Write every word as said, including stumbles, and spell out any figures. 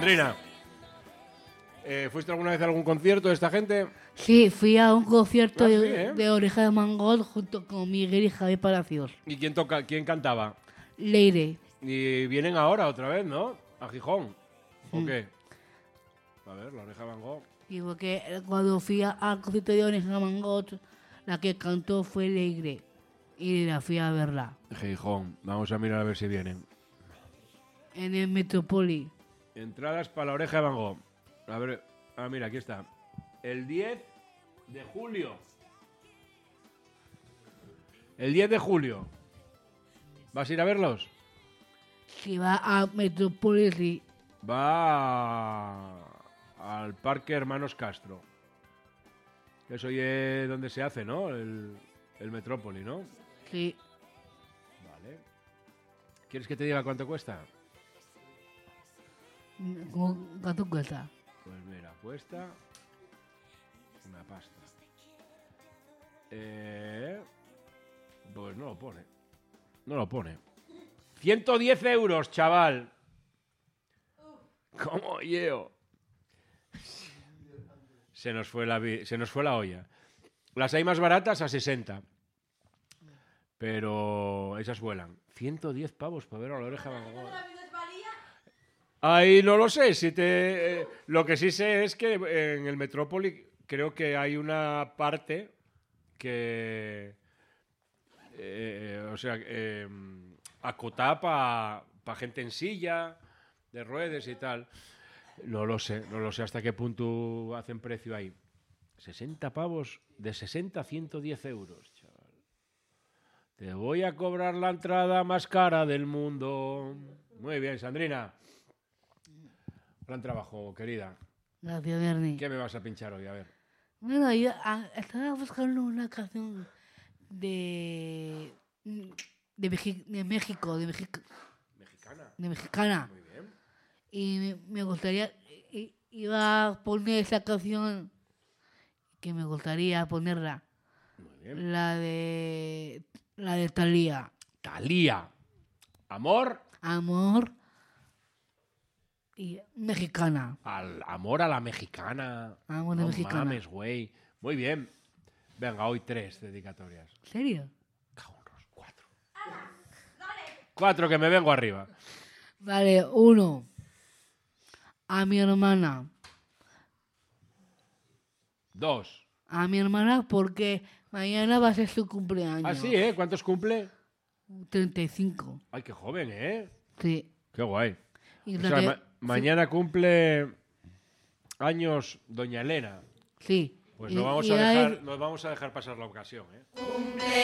Sandrina, eh, ¿fuiste alguna vez a algún concierto de esta gente? Sí, fui a un concierto Ah, de, sí, ¿eh? de Oreja de Mangot junto con Miguel y Javier Palacios. ¿Y quién toca, quién cantaba? Leire. Y vienen ahora otra vez, ¿no? A Gijón. ¿O Mm. qué? A ver, la Oreja de Van Gogh. Y porque cuando fui a- al concierto de Oreja de Mangot, la que cantó fue Leire. Y la fui a verla Gijón. Vamos a mirar a ver si vienen. en el Metrópoli. Entradas para la Oreja de Van Gogh. A ver, ah, mira, aquí está. El diez de julio. El diez de julio. ¿Vas a ir a verlos? Si va a Metrópoli, sí. Va a- al Parque Hermanos Castro. Eso es donde se hace, ¿no? El, el Metrópoli, ¿no? Sí. Vale. ¿Quieres que te diga cuánto cuesta? ¿Cómo- ¿Cuánto cuesta? Pues mira, cuesta una pasta. Eh, pues no lo pone. No lo pone. ciento diez euros, chaval. ¿Cómo, yeo? Se nos fue la, vi- se nos fue la olla. Las hay más baratas a sesenta. Pero esas vuelan. ciento diez pavos para ver a la Oreja de Van Gogh. Ahí no lo sé. Si te, eh, lo que sí sé es que en el Metrópoli creo que hay una parte que, eh, o sea, eh, acotada para gente en silla, de ruedas y tal. No lo sé, no lo sé hasta qué punto hacen precio ahí. sesenta pavos, de sesenta a ciento diez euros, chaval. Te voy a cobrar la entrada más cara del mundo. Muy bien, Sandrina. Gran trabajo, querida. Gracias, Bernie. ¿Qué me vas a pinchar hoy? A ver. Bueno, yo ah, estaba buscando una canción de. de, Meji- de México, de, Mexic- Mexicana. de mexicana. Muy bien. Y me, me gustaría. i- Iba a poner esa canción que me gustaría ponerla. Muy bien. La de. La de Thalía. Thalía. Amor Amor. Y mexicana. al amor a la mexicana. Amor de no mexicana. mames, güey. Muy bien. Venga, hoy tres dedicatorias. ¿En serio? Cabrón, cuatro. Cuatro que me vengo arriba. Vale, uno. A mi hermana. Dos. A mi hermana porque mañana va a ser su cumpleaños. Ah, sí, ¿eh? ¿Cuántos cumple? treinta y cinco. Ay, qué joven, ¿eh? Sí. Qué guay. Y O la sea, que- ma- mañana cumple años Doña Elena. Sí. Pues Y- no vamos y a hay- dejar, nos vamos a dejar pasar la ocasión, ¿eh?